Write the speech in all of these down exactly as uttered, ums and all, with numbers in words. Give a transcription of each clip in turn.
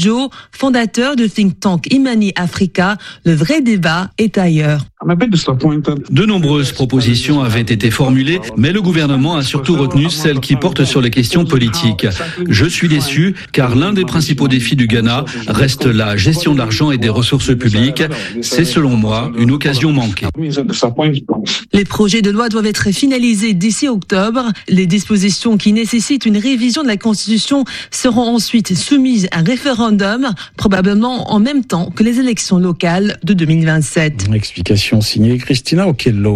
Joe, fondateur du think tank Imani Africa. Le vrai débat est ailleurs. De nombreuses propositions avaient été formulées, mais le gouvernement a surtout retenu celles qui portent sur les questions politiques. Je suis déçu, car l'un des principaux défis du Ghana reste la gestion de l'argent et des ressources publiques. C'est selon moi une occasion manquée. Les projets de loi doivent être finalisés d'ici octobre. Les dispositions qui nécessitent une révision de la Constitution seront ensuite soumises à référendum, probablement en même temps que les élections locales de deux mille vingt-sept. Explication signée Christina Okello.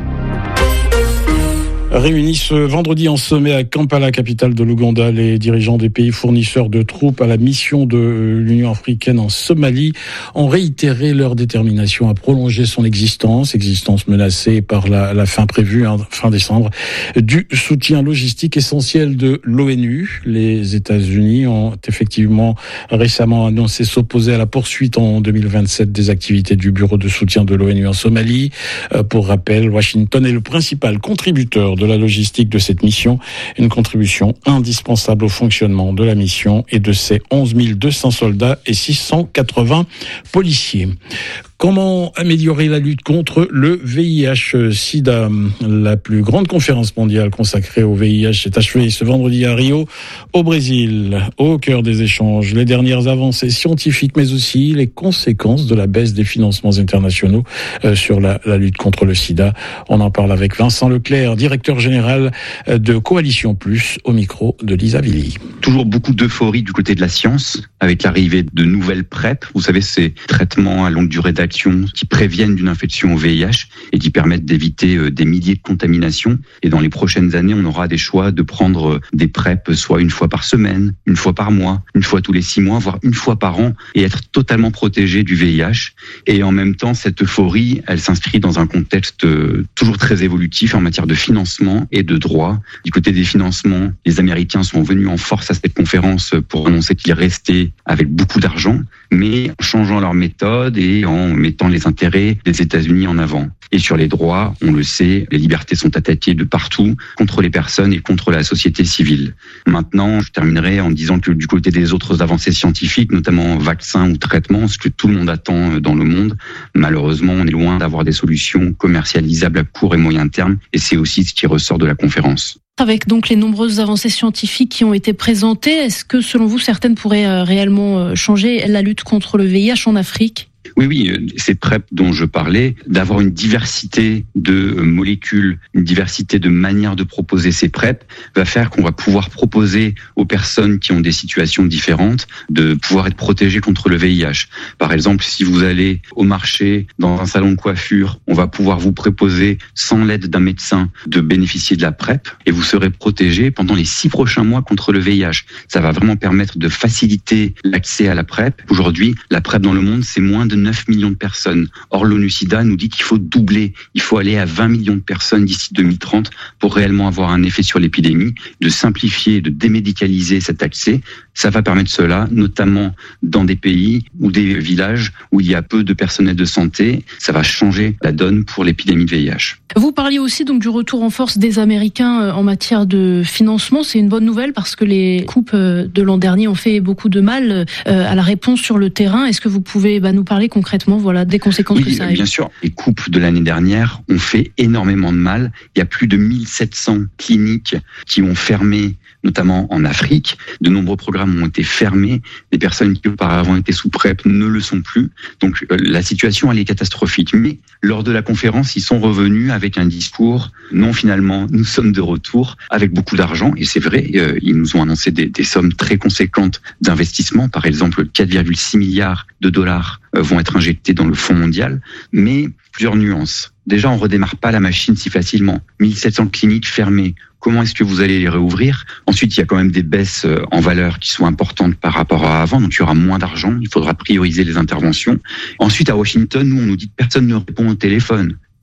Réunis ce vendredi en sommet à Kampala, capitale de l'Ouganda, les dirigeants des pays fournisseurs de troupes à la mission de l'Union africaine en Somalie ont réitéré leur détermination à prolonger son existence, existence menacée par la, la fin prévue, hein, fin décembre, du soutien logistique essentiel de l'ONU. Les États-Unis ont effectivement récemment annoncé s'opposer à la poursuite en deux mille vingt-sept des activités du bureau de soutien de l'ONU en Somalie. Pour rappel, Washington est le principal contributeur de la logistique de cette mission, une contribution indispensable au fonctionnement de la mission et de ses onze mille deux cents soldats et six cent quatre-vingts policiers. Comment améliorer la lutte contre le V I H sida? La plus grande conférence mondiale consacrée au V I H s'est achevée ce vendredi à Rio, au Brésil. Au cœur des échanges, les dernières avancées scientifiques, mais aussi les conséquences de la baisse des financements internationaux sur la, la lutte contre le sida. On en parle avec Vincent Leclerc, directeur général de Coalition Plus, au micro de Lisa Villy. Toujours beaucoup d'euphorie du côté de la science, avec l'arrivée de nouvelles PrEP. Vous savez, ces traitements à longue durée d'action qui préviennent d'une infection au V I H et qui permettent d'éviter des milliers de contaminations. Et dans les prochaines années, on aura des choix de prendre des PrEP soit une fois par semaine, une fois par mois, une fois tous les six mois, voire une fois par an, et être totalement protégé du V I H. Et en même temps, cette euphorie, elle s'inscrit dans un contexte toujours très évolutif en matière de financement et de droit. Du côté des financements, les Américains sont venus en force à cette conférence pour annoncer qu'ils restaient avec beaucoup d'argent, mais en changeant leur méthode et en mettant les intérêts des États-Unis en avant. Et sur les droits, on le sait, les libertés sont attaquées de partout, contre les personnes et contre la société civile. Maintenant, je terminerai en disant que du côté des autres avancées scientifiques, notamment vaccins ou traitements, ce que tout le monde attend dans le monde, malheureusement, on est loin d'avoir des solutions commercialisables à court et moyen terme, et c'est aussi ce qui ressort de la conférence. Avec donc les nombreuses avancées scientifiques qui ont été présentées, est-ce que selon vous, certaines pourraient réellement changer la lutte contre le V I H en Afrique ? Oui, oui, ces PrEP dont je parlais, d'avoir une diversité de molécules, une diversité de manières de proposer ces PrEP, va faire qu'on va pouvoir proposer aux personnes qui ont des situations différentes de pouvoir être protégées contre le V I H. Par exemple, si vous allez au marché, dans un salon de coiffure, on va pouvoir vous proposer, sans l'aide d'un médecin, de bénéficier de la PrEP et vous serez protégé pendant les six prochains mois contre le V I H. Ça va vraiment permettre de faciliter l'accès à la PrEP. Aujourd'hui, la PrEP dans le monde, c'est moins de neuf millions de personnes. Or, l'ONU-SIDA nous dit qu'il faut doubler. Il faut aller à vingt millions de personnes d'ici deux mille trente pour réellement avoir un effet sur l'épidémie, de simplifier, de démédicaliser cet accès. Ça va permettre cela, notamment dans des pays ou des villages où il y a peu de personnel de santé. Ça va changer la donne pour l'épidémie de V I H. Vous parliez aussi donc du retour en force des Américains en matière de financement. C'est une bonne nouvelle parce que les coupes de l'an dernier ont fait beaucoup de mal à la réponse sur le terrain. Est-ce que vous pouvez bah, nous parler concrètement voilà, des conséquences oui, que ça a eu ? Bien sûr. Les coupes de l'année dernière ont fait énormément de mal. Il y a plus de mille sept cents cliniques qui ont fermé, notamment en Afrique. De nombreux programmes ont été fermés. Les personnes qui auparavant étaient sous PrEP ne le sont plus. Donc euh, la situation, elle est catastrophique. Mais lors de la conférence, ils sont revenus avec un discours « Non, finalement, nous sommes de retour avec beaucoup d'argent. » Et c'est vrai, euh, ils nous ont annoncé des, des sommes très conséquentes d'investissement. Par exemple, quatre virgule six milliards de dollars euh, vont être injectés dans le Fonds mondial. Mais plusieurs nuances. Déjà, on redémarre pas la machine si facilement. mille sept cents cliniques fermées. Comment est-ce que vous allez les réouvrir ? Ensuite, il y a quand même des baisses en valeur qui sont importantes par rapport à avant, donc il y aura moins d'argent, il faudra prioriser les interventions. Ensuite, à Washington, nous, on nous dit que personne ne répond au téléphone.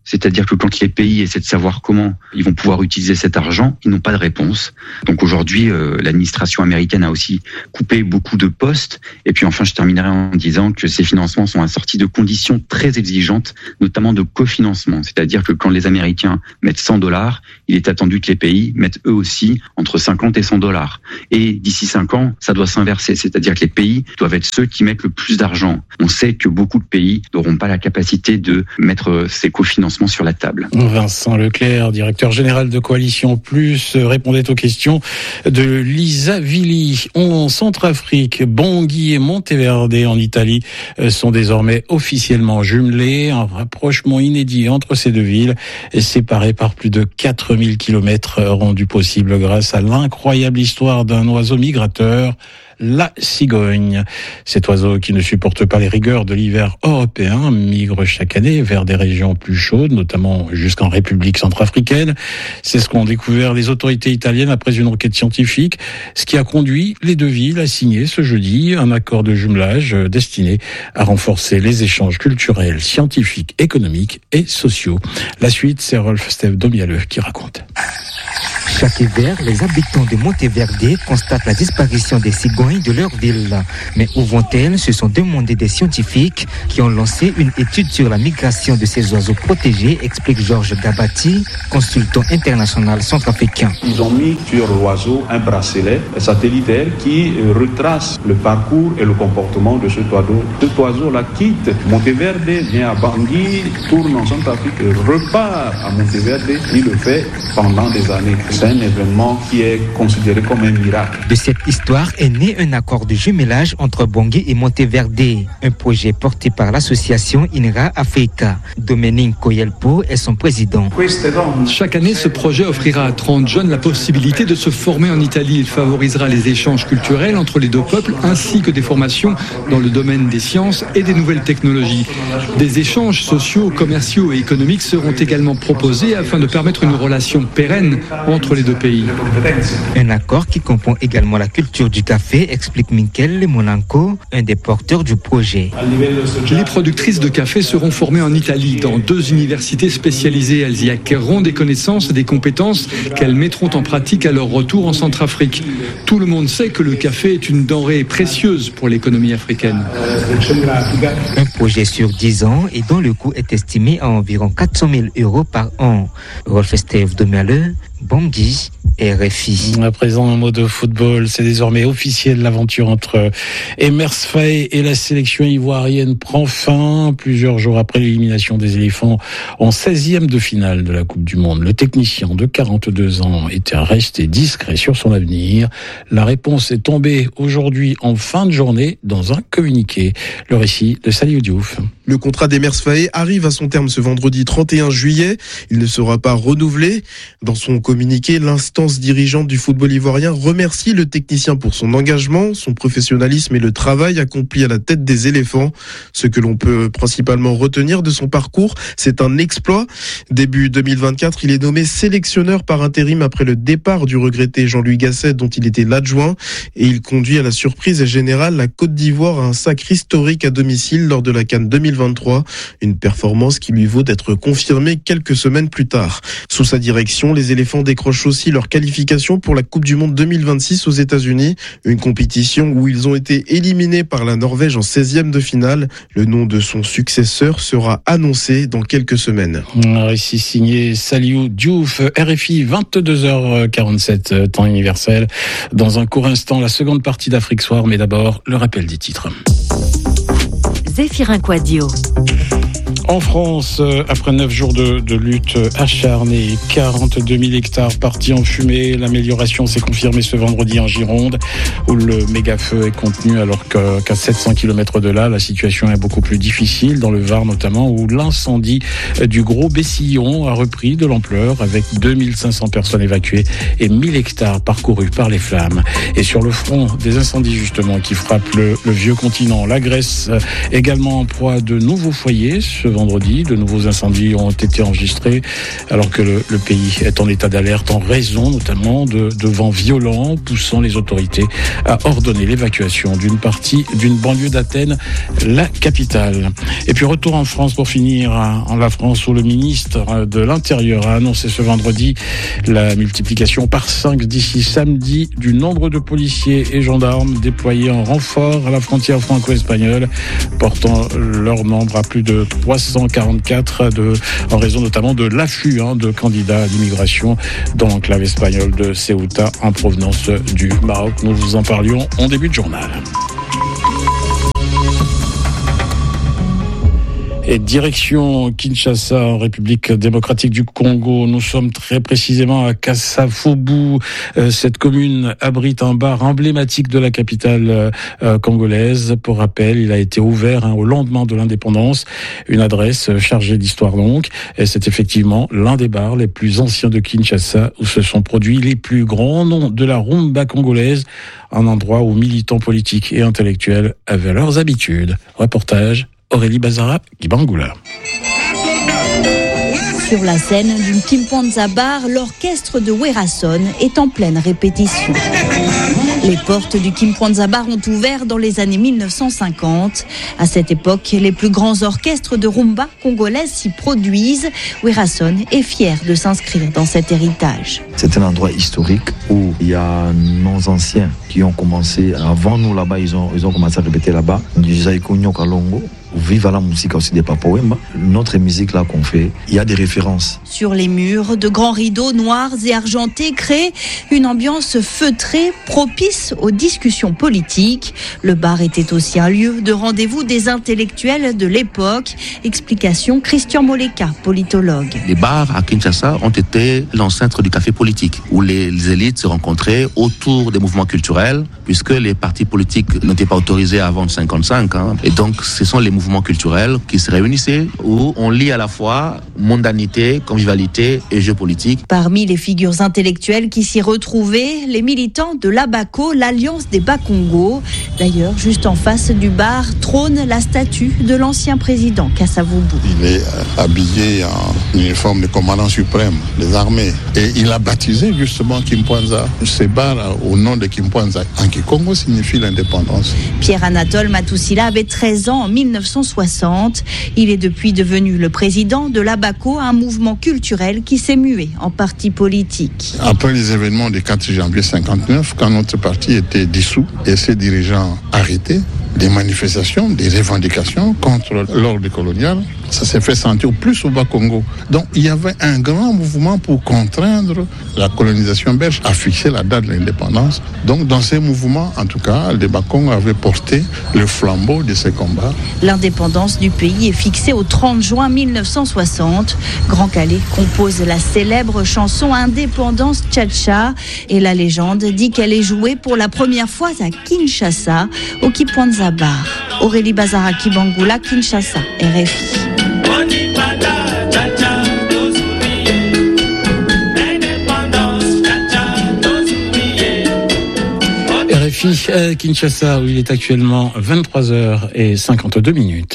C'est-à-dire que quand les pays essaient de savoir comment ils vont pouvoir utiliser cet argent, ils n'ont pas de réponse. Donc aujourd'hui, euh, l'administration américaine a aussi coupé beaucoup de postes. Et puis enfin, je terminerai en disant que ces financements sont assortis de conditions très exigeantes, notamment de cofinancement. C'est-à-dire que quand les Américains mettent cent dollars, il est attendu que les pays mettent eux aussi entre cinquante et cent dollars. Et d'ici cinq ans, ça doit s'inverser. C'est-à-dire que les pays doivent être ceux qui mettent le plus d'argent. On sait que beaucoup de pays n'auront pas la capacité de mettre ces cofinancements sur la table. Vincent Leclerc, directeur général de Coalition Plus, répondait aux questions de Lisa Villi. En Centrafrique, Bangui et Monteverde en Italie sont désormais officiellement jumelés. Un rapprochement inédit entre ces deux villes, séparées par plus de quatre mille kilomètres, rendu possible grâce à l'incroyable histoire d'un oiseau migrateur, la cigogne. Cet oiseau qui ne supporte pas les rigueurs de l'hiver européen migre chaque année vers des régions plus chaudes, notamment jusqu'en République centrafricaine. C'est ce qu'ont découvert les autorités italiennes après une enquête scientifique, ce qui a conduit les deux villes à signer ce jeudi un accord de jumelage destiné à renforcer les échanges culturels, scientifiques, économiques et sociaux. La suite, c'est Rolf-Steve Domialeux qui raconte. Chaque hiver, les habitants de Monteverde constatent la disparition des cigognes de leur ville. Mais où vont-elles? Se sont demandé des scientifiques qui ont lancé une étude sur la migration de ces oiseaux protégés, explique Georges Gabati, consultant international centrafricain. Ils ont mis sur l'oiseau un bracelet satellitaire qui retrace le parcours et le comportement de cet oiseau. Cet oiseau-là quitte Monteverde, vient à Bangui, tourne en Centrafrique, repart à Monteverde. Il le fait pendant des années. C'est un événement qui est considéré comme un miracle. De cette histoire est né un accord de jumelage entre Bangui et Monteverde, un projet porté par l'association INRA Africa. Dominique Koyelpo est son président. Chaque année, ce projet offrira à trente jeunes la possibilité de se former en Italie. Il favorisera les échanges culturels entre les deux peuples ainsi que des formations dans le domaine des sciences et des nouvelles technologies. Des échanges sociaux, commerciaux et économiques seront également proposés afin de permettre une relation pérenne entre les deux pays. Un accord qui comprend également la culture du café, explique Michele Monaco, un des porteurs du projet. Les productrices de café seront formées en Italie dans deux universités spécialisées. Elles y acquerront des connaissances et des compétences qu'elles mettront en pratique à leur retour en Centrafrique. Tout le monde sait que le café est une denrée précieuse pour l'économie africaine. Un projet sur dix ans et dont le coût est estimé à environ quatre cent mille euros par an. Rolf-Steve Domialeux, Bangui et R F I. À présent, un mot de football. C'est désormais officiel. L'aventure entre Emers Faé et la sélection ivoirienne prend fin. Plusieurs jours après l'élimination des éléphants en seizième de finale de la Coupe du Monde, le technicien de quarante-deux ans était resté discret sur son avenir. La réponse est tombée aujourd'hui en fin de journée dans un communiqué. Le récit de Saliou Diouf. Le contrat d'Emers Faé arrive à son terme ce vendredi trente et un juillet. Il ne sera pas renouvelé. Dans son communiqué, l'instance dirigeante du football ivoirien remercie le technicien pour son engagement, son professionnalisme et le travail accompli à la tête des éléphants. Ce que l'on peut principalement retenir de son parcours, c'est un exploit. Début deux mille vingt-quatre, il est nommé sélectionneur par intérim après le départ du regretté Jean-Louis Gasset, dont il était l'adjoint. Et il conduit à la surprise générale la Côte d'Ivoire à un sacre historique à domicile lors de la CAN deux mille vingt-trois. Une performance qui lui vaut d'être confirmée quelques semaines plus tard. Sous sa direction, les éléphants décrochent aussi leur qualification pour la Coupe du Monde deux mille vingt-six aux États-Unis. Une compétition où ils ont été éliminés par la Norvège en seizième de finale. Le nom de son successeur sera annoncé dans quelques semaines. Un récit signé Saliou Diouf, R F I, vingt-deux heures quarante-sept, temps universel. Dans un court instant, la seconde partie d'Afrique Soir, mais d'abord, le rappel des titres. Zéphirin Quadio. En France, après neuf jours de, de lutte acharnée, quarante-deux mille hectares partis en fumée. L'amélioration s'est confirmée ce vendredi en Gironde, où le méga-feu est contenu, alors que, qu'à sept cents kilomètres de là, la situation est beaucoup plus difficile, dans le Var notamment, où l'incendie du Gros Bessillon a repris de l'ampleur, avec deux mille cinq cents personnes évacuées et mille hectares parcourus par les flammes. Et sur le front des incendies, justement, qui frappent le, le vieux continent, la Grèce, également en proie de nouveaux foyers. Ce vendredi. De nouveaux incendies ont été enregistrés alors que le, le pays est en état d'alerte en raison notamment de, de vents violents poussant les autorités à ordonner l'évacuation d'une partie d'une banlieue d'Athènes, la capitale. Et puis retour en France pour finir, en la France où le ministre de l'Intérieur a annoncé ce vendredi la multiplication par cinq d'ici samedi du nombre de policiers et gendarmes déployés en renfort à la frontière franco-espagnole, portant leur nombre à plus de trois cent quarante-quatre de, en raison notamment de l'afflux hein, de candidats à l'immigration dans l'enclave espagnole de Ceuta en provenance du Maroc. Nous vous en parlions en début de journal. Et direction Kinshasa, en République démocratique du Congo. Nous sommes très précisément à Kassafobu. Euh, cette commune abrite un bar emblématique de la capitale euh, congolaise. Pour rappel, il a été ouvert hein, au lendemain de l'indépendance. Une adresse chargée d'histoire donc. Et c'est effectivement l'un des bars les plus anciens de Kinshasa où se sont produits les plus grands noms de la rumba congolaise. Un endroit où militants politiques et intellectuels avaient leurs habitudes. Reportage Aurélie Bazara, Kibangula. Sur la scène d'une Kimpanza Bar, l'orchestre de Werason est en pleine répétition. Les portes du Kimpanza Bar ont ouvert dans les années mille neuf cent cinquante. À cette époque, les plus grands orchestres de rumba congolaise s'y produisent. Werason est fier de s'inscrire dans cet héritage. C'est un endroit historique où il y a nos anciens qui ont commencé, avant nous là-bas, ils ont, ils ont commencé à répéter là-bas. Du Zaïko Nyokalongo. Vive la musique aussi des Papa Wemba. Notre musique là qu'on fait, il y a des références. Sur les murs, de grands rideaux noirs et argentés créent une ambiance feutrée propice aux discussions politiques. Le bar était aussi un lieu de rendez-vous des intellectuels de l'époque. Explication Christian Moleka, politologue. Les bars à Kinshasa ont été l'ancêtre du café politique, où les, les élites se rencontraient autour des mouvements culturels, puisque les partis politiques n'étaient pas autorisés avant cinquante-cinq. Hein, et donc ce sont les mouvements culturels qui se réunissaient, où on lie à la fois mondanité, convivialité et jeu politique. Parmi les figures intellectuelles qui s'y retrouvaient, les militants de l'Abaco, l'Alliance des Bas-Congo. D'ailleurs, juste en face du bar, trône la statue de l'ancien président Kassavubu. Il est habillé en uniforme de commandant suprême des armées et il a baptisé justement Kimpanza. Ce bar au nom de Kimpanza, en Kikongo, signifie l'indépendance. Pierre-Anatole Matousila avait treize ans en mille neuf cent soixante. Il est depuis devenu le président de l'Abaco, un mouvement culturel qui s'est mué en parti politique. Après les événements du quatre janvier cinquante-neuf, quand notre parti était dissous et ses dirigeants arrêtés, des manifestations, des revendications contre l'ordre colonial, ça s'est fait sentir plus au Bas-Congo. Donc il y avait un grand mouvement pour contraindre la colonisation belge à fixer la date de l'indépendance. Donc dans ces mouvements, en tout cas, les Bas-Congo avaient porté le flambeau de ces combats. L'indépendance du pays est fixée au trente juin mille neuf cent soixante. Grand Calais compose la célèbre chanson Indépendance Tcha-Tcha et la légende dit qu'elle est jouée pour la première fois à Kinshasa, au Kimpanza Bar. Aurélie Bazara, Kibangula, Kinshasa, R F I. R F I à Kinshasa, où il est actuellement vingt-trois heures cinquante-deux minutes.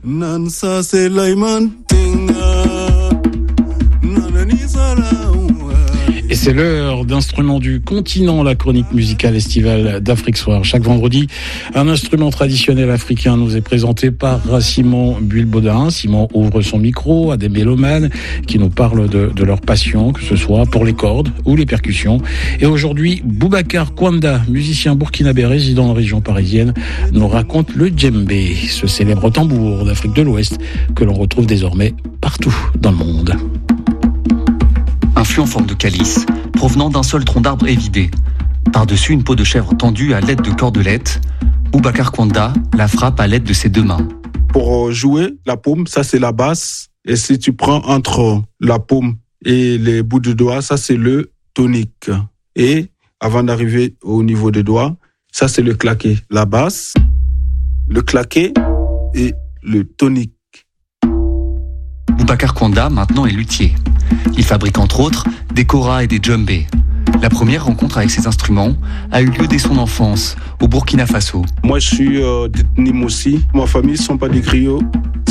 Et c'est l'heure d'instruments du continent, la chronique musicale estivale d'Afrique Soir. Chaque vendredi, un instrument traditionnel africain nous est présenté par Simon Bulbaudin. Simon ouvre son micro à des mélomanes qui nous parlent de, de leur passion, que ce soit pour les cordes ou les percussions. Et aujourd'hui, Boubacar Kwanda, musicien burkinabé résident en région parisienne, nous raconte le djembé, ce célèbre tambour d'Afrique de l'Ouest que l'on retrouve désormais partout dans le monde. Un fût en forme de calice, provenant d'un seul tronc d'arbre évidé. Par-dessus une peau de chèvre tendue à l'aide de cordelettes, Boubacar Kwanda la frappe à l'aide de ses deux mains. Pour jouer la paume, ça c'est la basse. Et si tu prends entre la paume et les bouts de doigts, ça c'est le tonique. Et avant d'arriver au niveau des doigts, ça c'est le claqué. La basse, le claqué et le tonique. Boubacar Kwanda maintenant est luthier. Il fabrique entre autres des koras et des djembés. La première rencontre avec ces instruments a eu lieu dès son enfance, au Burkina Faso. Moi je suis euh, d'ethnie Moussi. Ma famille ne sont pas des griots, ce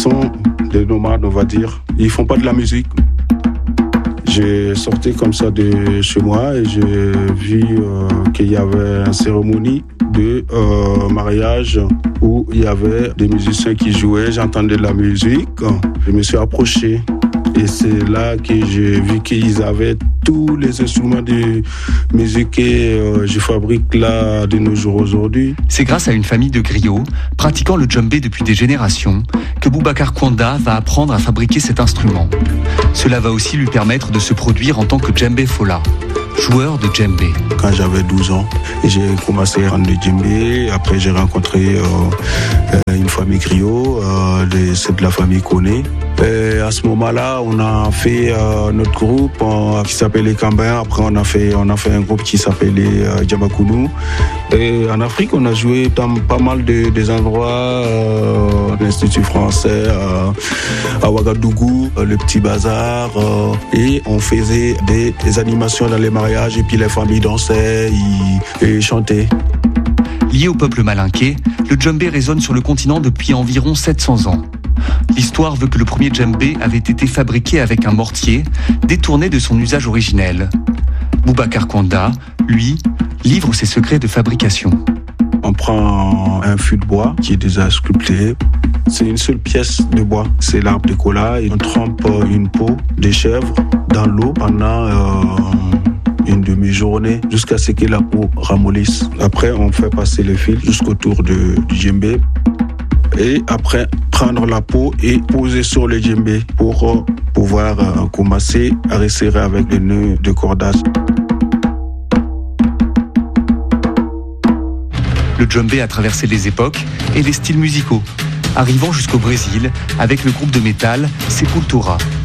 sont des nomades, on va dire. Ils font pas de la musique. J'ai sorti comme ça de chez moi et j'ai vu euh, qu'il y avait une cérémonie de euh, mariage où il y avait des musiciens qui jouaient, j'entendais de la musique. Je me suis approché et c'est là que j'ai vu qu'ils avaient tous les instruments de musique que euh, je fabrique là de nos jours aujourd'hui. C'est grâce à une famille de griots, pratiquant le djembé depuis des générations, que Boubacar Kwanda va apprendre à fabriquer cet instrument. Cela va aussi lui permettre de se produire en tant que djembé fola, joueur de djembé. Quand j'avais douze ans, j'ai commencé à rendre le djembé. Après, j'ai rencontré euh, une famille griot, euh, de, c'est de la famille Koné. Et à ce moment-là, on a fait euh, notre groupe euh, qui s'appelle les Cambins. Après, on a fait, on a fait un groupe qui s'appelle les euh, Djabakounou. Et en Afrique, on a joué dans pas mal de des endroits, euh, l'Institut français, euh, à Ouagadougou, euh, le Petit Bazar. Euh, et on faisait des, des animations dans les mariages et puis les familles dansaient et, et chantaient. Lié au peuple malinké, le djembé résonne sur le continent depuis environ sept cents ans. L'histoire veut que le premier djembé avait été fabriqué avec un mortier, détourné de son usage originel. Boubacar Kwanda, lui, livre ses secrets de fabrication. On prend un fût de bois qui est déjà sculpté. C'est une seule pièce de bois, c'est l'arbre de cola. Et on trempe une peau de chèvre dans l'eau pendant euh, une demi-journée jusqu'à ce que la peau ramollisse. Après, on fait passer le fil jusqu'autour de, du djembé. Et après, prendre la peau et poser sur le djembé pour euh, pouvoir euh, commencer à resserrer avec des nœuds de cordage. Le djembé a traversé les époques et les styles musicaux, arrivant jusqu'au Brésil avec le groupe de métal Sepultura.